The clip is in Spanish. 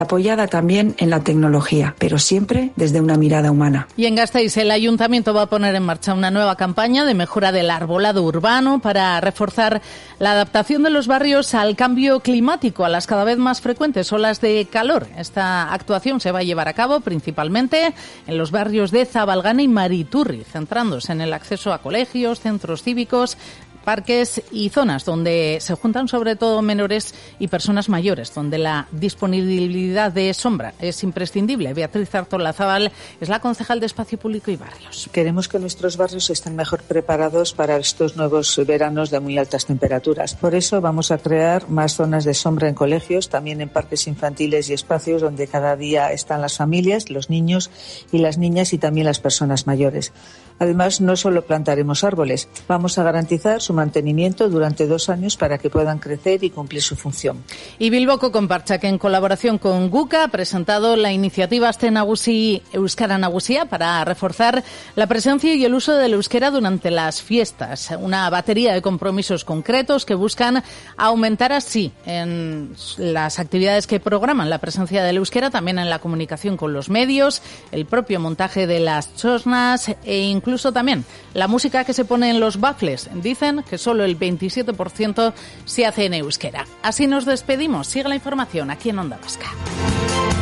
apoyada también en la tecnología, pero siempre desde una mirada humana. Y en Gasteiz, el Ayuntamiento va a poner en marcha una nueva campaña de mejora del arbolado urbano para reforzar la adaptación de los barrios al cambio climático, a las cada vez más frecuentes olas de calor. Esta actuación se va a llevar a cabo principalmente en los barrios de Zabalgana y Mariturri, centrándose en el acceso a colegios, centros cívicos, parques y zonas donde se juntan sobre todo menores y personas mayores, donde la disponibilidad de sombra es imprescindible. Beatriz Artolazabal es la concejal de Espacio Público y Barrios. Queremos que nuestros barrios estén mejor preparados para estos nuevos veranos de muy altas temperaturas. Por eso vamos a crear más zonas de sombra en colegios, también en parques infantiles y espacios donde cada día están las familias, los niños y las niñas y también las personas mayores. Además, no solo plantaremos árboles, vamos a garantizar su mantenimiento durante 2 años para que puedan crecer y cumplir su función. Y Bilboko Konpartsa, que en colaboración con GUCA ha presentado la iniciativa Aste Nagusi Euskara Nagusia para reforzar la presencia y el uso del euskera durante las fiestas. Una batería de compromisos concretos que buscan aumentar así en las actividades que programan la presencia del euskera, también en la comunicación con los medios, el propio montaje de las chosnas e incluso también la música que se pone en los bafles. Dicen que solo el 27% se hace en euskera. Así nos despedimos. Sigue la información aquí en Onda Vasca.